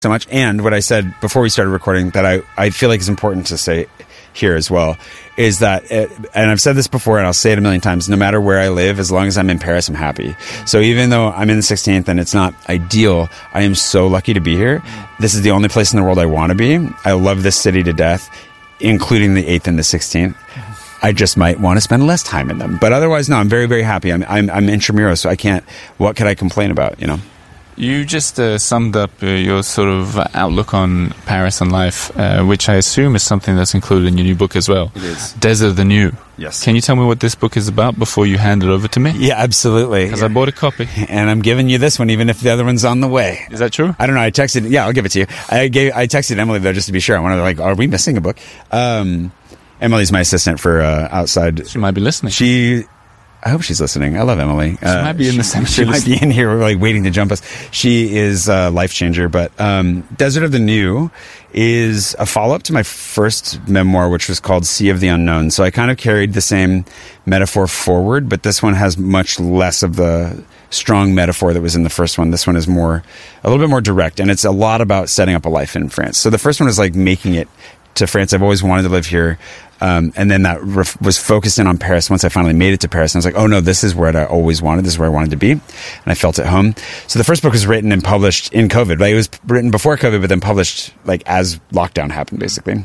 so much. And what I said before we started recording that I feel like is important to say here as well is that, and I've said this before and I'll say it a million times, no matter where I live, as long as I'm in Paris, I'm happy. So even though I'm in the 16th and it's not ideal, I am so lucky to be here. This is the only place in the world I want to be. I love this city to death, including the 8th and the 16th. I just might want to spend less time in them. But otherwise, no, I'm very, very happy. I'm intramuros, so I can't, what could I complain about, you know? You just summed up your sort of outlook on Paris and life, which I assume is something that's included in your new book as well. It is. Desert the New. Yes. Can you tell me what this book is about before you hand it over to me? Yeah, absolutely. Because I bought a copy. And I'm giving you this one, even if the other one's on the way. Is that true? I don't know. I texted, yeah, I'll give it to you. I texted Emily, though, just to be sure. I wanted to, like, are we missing a book? Emily's my assistant for outside. She might be listening. I hope she's listening. I love Emily. She might be in the same. She might be in here, like waiting to jump us. She is a life changer. But Desert of the New is a follow-up to my first memoir, which was called Sea of the Unknown. So I kind of carried the same metaphor forward, but this one has much less of the strong metaphor that was in the first one. This one is a little bit more direct, and it's a lot about setting up a life in France. So the first one is like making it to France. I've always wanted to live here. And then that was focused in on Paris once I finally made it to Paris. And I was like, oh no, this is where I always wanted. This is where I wanted to be. And I felt at home. So the first book was written and published in COVID. Like, it was written before COVID, but then published like as lockdown happened, basically.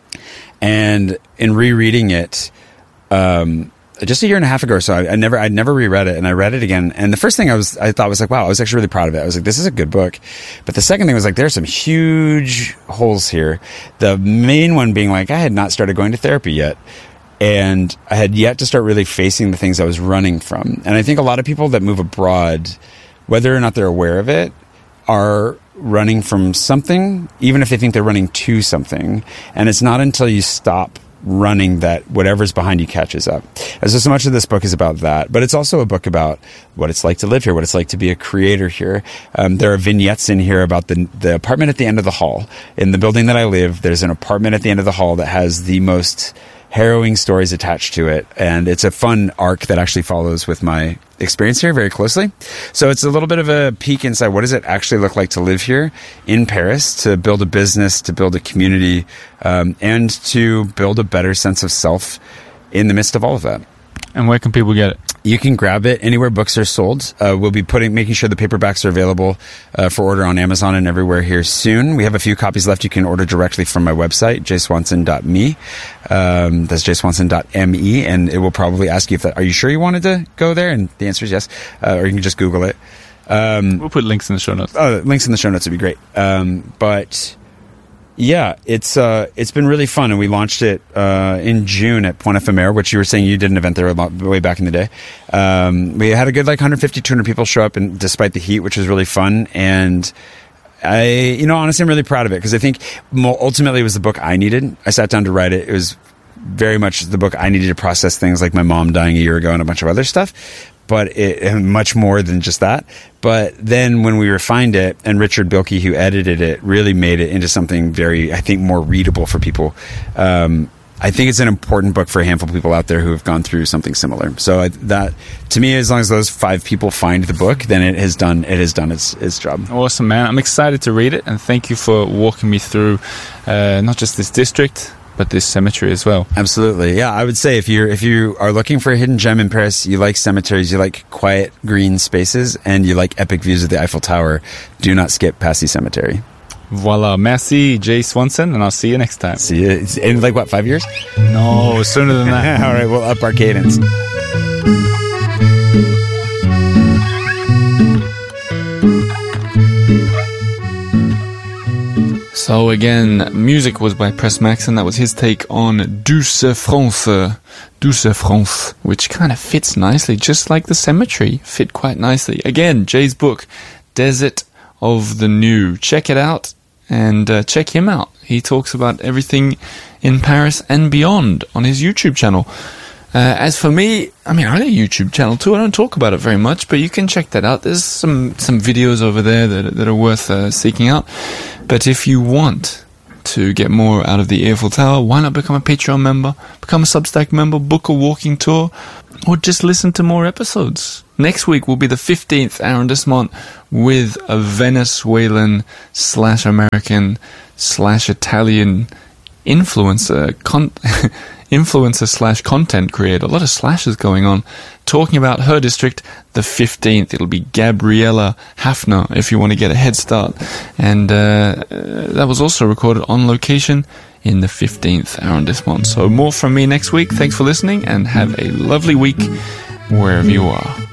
And in rereading it, just a year and a half ago or so, I'd never reread it, and I read it again. And the first thing I thought was like, wow, I was actually really proud of it. I was like, this is a good book. But the second thing was like, there's some huge holes here. The main one being like, I had not started going to therapy yet. And I had yet to start really facing the things I was running from. And I think a lot of people that move abroad, whether or not they're aware of it, are running from something, even if they think they're running to something. And it's not until you stop running that whatever's behind you catches up. And so much of this book is about that, but it's also a book about what it's like to live here, what it's like to be a creator here. There are vignettes in here about the apartment at the end of the hall. In the building that I live, there's an apartment at the end of the hall that has the most harrowing stories attached to it, and it's a fun arc that actually follows with my experience here very closely. So it's a little bit of a peek inside what does it actually look like to live here in Paris, to build a business, to build a community, and to build a better sense of self in the midst of all of that. And where can people get it? You can grab it anywhere books are sold. We'll be making sure the paperbacks are available for order on Amazon and everywhere here soon. We have a few copies left. You can order directly from my website, jswanson.me. That's jswanson.me, and it will probably ask you are you sure you wanted to go there? And the answer is yes. Or you can just Google it. We'll put links in the show notes. Oh, links in the show notes would be great. But yeah, it's been really fun, and we launched it in June at Point Ephemer, which you were saying you did an event there way back in the day. We had a good 150, 200 people show up, and despite the heat, which was really fun. And honestly, I'm really proud of it, because I think ultimately it was the book I needed. I sat down to write it. It was very much the book I needed to process things like my mom dying a year ago and a bunch of other stuff. But much more than just that. But then when we refined it, and Richard Bilke, who edited it, really made it into something very, I think, more readable for people. I think it's an important book for a handful of people out there who have gone through something similar. So that, to me, as long as those 5 people find the book, then it has done its job. Awesome, man. I'm excited to read it, and thank you for walking me through not just this district, but this cemetery as well. Absolutely. Yeah, I would say if you are looking for a hidden gem in Paris, you like cemeteries, you like quiet green spaces, and you like epic views of the Eiffel Tower, do not skip Passy Cemetery. Voila. Merci, Jay Swanson, and I'll see you next time. See you in 5 years? No, sooner than that. All right, we'll up our cadence. So again, music was by Pressmax, and that was his take on Douce France, which kind of fits nicely, just like the cemetery fit quite nicely. Again, Jay's book, Desert of the New. Check it out, and check him out. He talks about everything in Paris and beyond on his YouTube channel. As for me, I have a YouTube channel too. I don't talk about it very much, but you can check that out. There's some videos over there that are worth seeking out. But if you want to get more out of the Earful Tower, why not become a Patreon member, become a Substack member, book a walking tour, or just listen to more episodes. Next week will be the 15th arrondissement with a Venezuelan / American / Italian influencer / content creator. A lot of slashes going on, talking about her district. The 15th, it'll be Gabriella Hafner, if you want to get a head start. And that was also recorded on location in the 15th arrondissement. So more from me next week. Thanks for listening, and have a lovely week wherever you are.